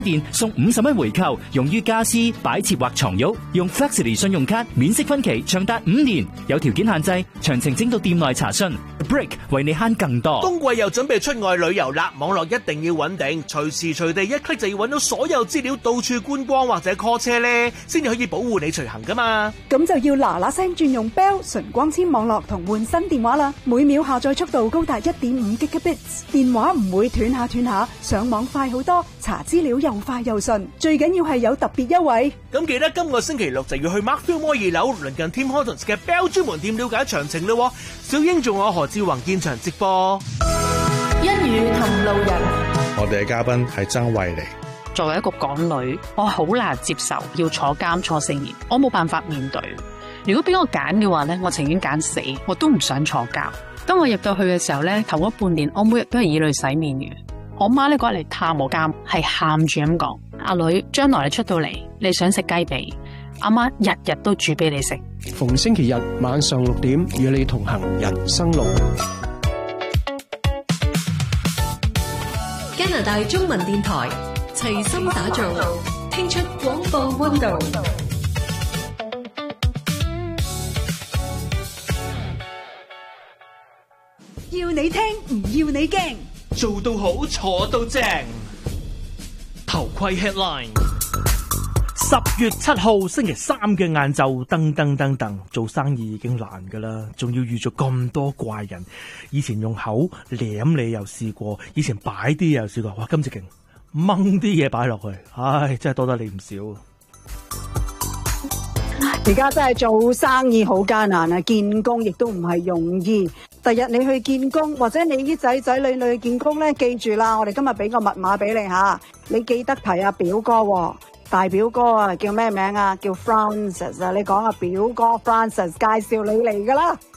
電送50蚊回扣，用於家私、擺設或床褥。用 Flexity 信用卡免息分期，長達5年，有條件限制。詳情請到店內查詢。Brick 為你慳更多。 冬季又準備出外旅遊啦，網絡一定要穩定，隨時隨地一 click 就要揾到所有資料，到處觀光或者 call 車呢，先至可以保護你隨行噶嘛。 咁就要嗱嗱聲轉用 Bell 純光纖網絡同換新電話啦，每秒下載速度高達1.5 Gigabits， 電話唔會斷下斷下，上網快好多，查資料又快又順，最緊要係有特別優惠。 咁記得今個星期六就要去 Markfield Mall 2樓鄰近 Tim Hortons 嘅 Bell 專門店了解詳情咯。小英仲有何志宏現場直播。 一語同路人， 我哋嘅嘉賓係曾慧妮。 作為一個港女，我好難接受要坐監坐4年，我冇辦法面對。如果俾我揀嘅話呢，我情願揀死，我都唔想坐監。當我入到去嘅時候呢，頭嗰半年我每日都係以淚洗面嘅。我媽呢嗰日嚟探我監，係喊住咁講：阿女，將來你出到嚟，你想食雞髀，阿媽日日都煮俾你食。 逢星期日晚上6點，與你同行人生路。 加拿大中文電台齊心打造，聽出廣播溫度。 要你聽，唔要你驚， 做到好，坐到正。頭盔 headline。10月7號星期三嘅晏晝，噔，做生意已經難噶啦，仲要遇咗咁多怪人。以前用口舐你又試過，以前擺啲又試過，哇！今次勁掹啲嘢擺落去，唉，真係多得你唔少。 而家真係做生意好艱難啊，見工亦都唔係容易。第日你去見工，或者你啲仔仔女女去見工咧，記住啦，我哋今日俾個密碼俾你吓，你記得提阿表哥喎。大表哥啊，叫咩名啊？叫 Francis 啊，你講阿表哥 Francis 介紹你嚟噶啦。